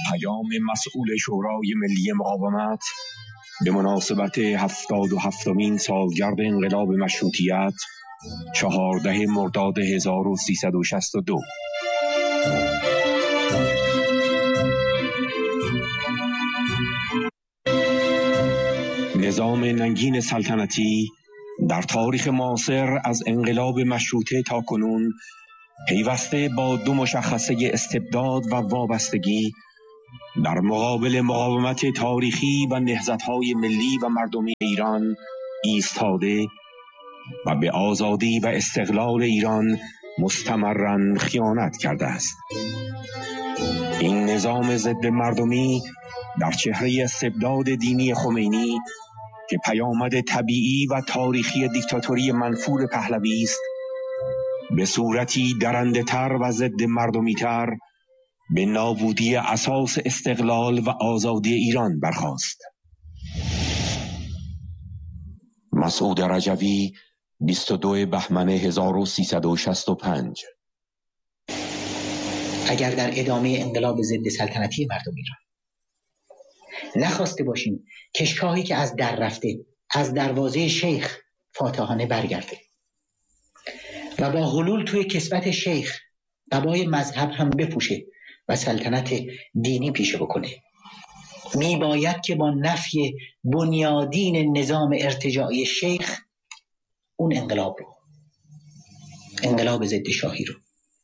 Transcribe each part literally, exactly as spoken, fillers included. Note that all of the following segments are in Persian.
پیام مسئول شورای ملی مقاومت به مناسبت هفتاد و هفتمین سالگرد انقلاب مشروطیت چهارده مرداد هزار و سیصد و شصت و دو. نظام ننگین سلطنتی در تاریخ معاصر از انقلاب مشروطه تا کنون پیوسته با دو مشخصه استبداد و وابستگی در مقابل مقاومت تاریخی و نهضت‌های ملی و مردمی ایران ایستاده و به آزادی و استقلال ایران مستمراً خیانت کرده است. این نظام ضد مردمی در چهره استبداد دینی خمینی که پیامد طبیعی و تاریخی دیکتاتوری منفور پهلوی است، به صورتی درنده تر و ضد مردمی تر به نابودی اساس استقلال و آزادی ایران برخاست. مسعود رجوی، بیست و دو بهمن هزار و سیصد و شصت و پنج. اگر در ادامه انقلاب ضد سلطنتی مردم ایران نخواسته باشیم کشکاهی که از در رفته از دروازه شیخ فاتحانه برگرده و با حلول توی کسوت شیخ قبای مذهب هم بپوشه و سلطنت دینی پیشه بکنه، می باید که با نفی بنیادین نظام ارتجاعی شیخ اون انقلاب رو، انقلاب ضد شاهی رو،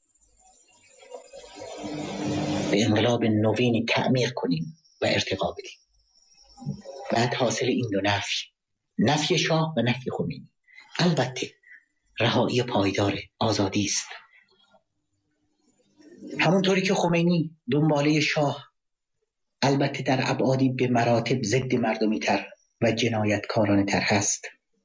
به انقلاب نوینی تعمیر کنیم و ارتقا بدیم. بعد حاصل این دو نفی، نفی شاه و نفی خمینی، البته رهایی پایدار آزادی است. همونطوری که خمینی دنباله شاه البته در ابعادی به مراتب ضد مردمی تر و جنایتکارانه تر هست،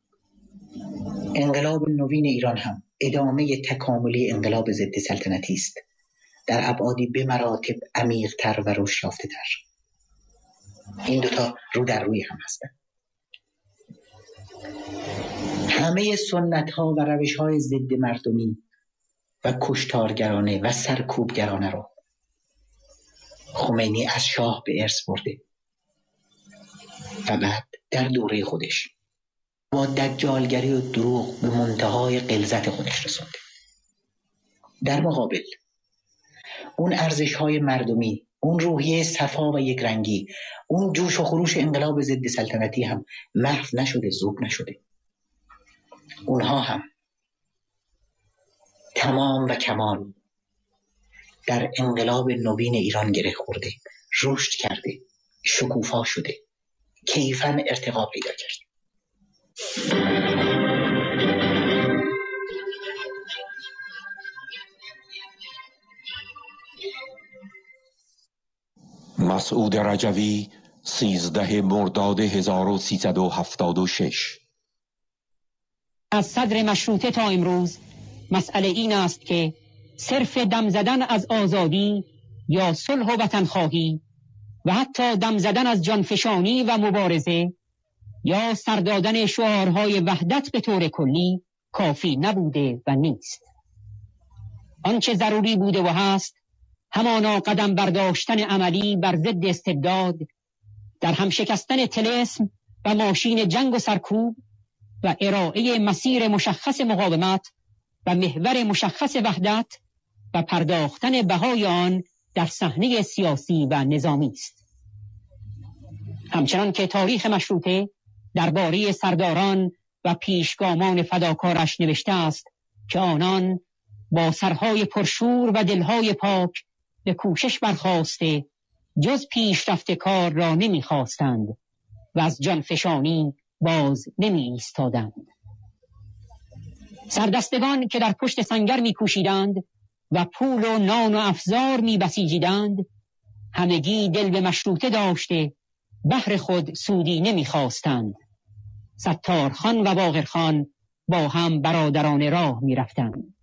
انقلاب نوین ایران هم ادامه تکاملی انقلاب ضد سلطنتی است، در ابعادی به مراتب عمیق‌تر و رشدیافته‌تر. این دوتا رو در روی هم هستند. همه سنت‌ها و روش‌های ضد مردمی و کشتارگرانه و سرکوبگرانه رو خمینی از شاه به ارث برده و بعد در دوره خودش با دجالگری و دروغ به منتهای غلظت خودش رسونده. در مقابل اون ارزش‌های مردمی، اون روحیه صفا و یک رنگی، اون جوش و خروش انقلاب ضد سلطنتی هم محو نشده، ذوب نشده. اونها هم تمام و کمال در انقلاب نوین ایران گره خورده، رشد کرده، شکوفا شده، کیفاً ارتقا پیدا کرده. مسعود رجوی، سیزده مرداد هزار و سیصد و هفتاد و شش. از صدر مشروطه تا امروز مسئله این است که صرف دم زدن از آزادی یا صلح و وطن خواهی و حتی دم زدن از جانفشانی و مبارزه یا سردادن شعارهای وحدت به طور کلی کافی نبوده و نیست. آنچه ضروری بوده و هست همانا قدم برداشتن عملی بر ضد استبداد، در هم شکستن طلسم و ماشین جنگ و سرکوب و ارائه مسیر مشخص مقاومت و محور مشخص وحدت و پرداختن بهای آن در صحنه سیاسی و نظامی است. همچنان که تاریخ مشروطه درباره سرداران و پیشگامان فداکارش نوشته است که آنان با سرهای پرشور و دلهای پاک به کوشش برخاسته جز پیشرفت کار را نمی‌خواستند و از جانفشانی باز نمی ایستادند. سردستگان که در پشت سنگر می کوشیدند و پول و نان و افزار می بسیجیدند همگی دل به مشروطه داشته بهر خود سودی نمی خواستند. ستارخان و باقرخان با هم برادران راه می رفتند.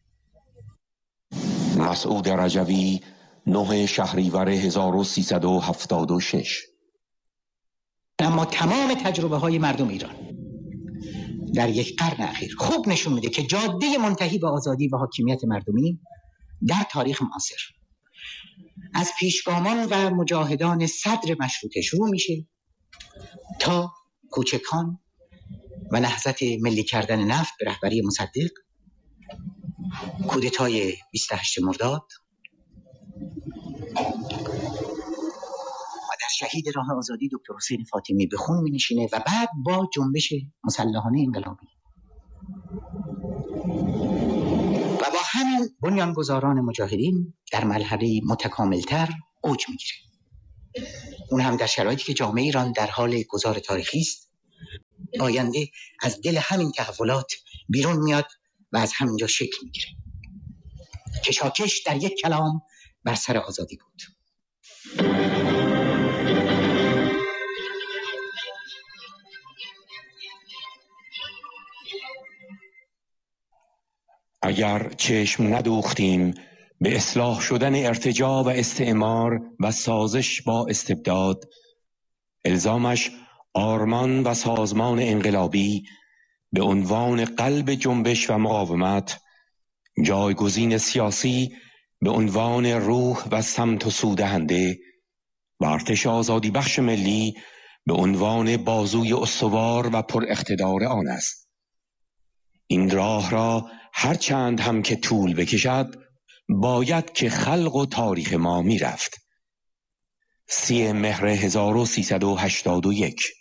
مسعود رجوی، نه شهریور هزار و سیصد و هفتاد و شش. اما تمام تجربه های مردم ایران در یک قرن اخیر خوب نشون میده که جاده منتهی به آزادی و حاکمیت مردمی در تاریخ معاصر از پیشگامان و مجاهدان صدر مشروطه شروع میشه تا کوچکان و نهضت ملی کردن نفت به رهبری مصدق، کودتای بیست و هشتم مرداد و در شهید راه آزادی دکتر حسین فاطمی به خون می نشینه و بعد با جنبش مسلحانه انقلابی و با همین بنیانگذاران مجاهدین در مرحله متکاملتر اوج میگیره، اون هم در شرایطی که جامعه ایران در حال گذار تاریخی است. آینده از دل همین تحولات بیرون میاد و از همینجا شکل میگیره. کشاکش در یک کلام بر سر آزادی بود. اگر چشم ندوختیم به اصلاح شدن ارتجاع و استعمار و سازش با استبداد، الزامش آرمان و سازمان انقلابی به عنوان قلب جنبش و مقاومت، جایگزین سیاسی به عنوان روح و سمت و سو دهنده و ارتش آزادی بخش ملی به عنوان بازوی استوار و پر اقتدار آن است. این راه را هر چند هم که طول بکشد باید که خلق و تاریخ ما می رفت. سی مهر هزار و سیصد و هشتاد و یک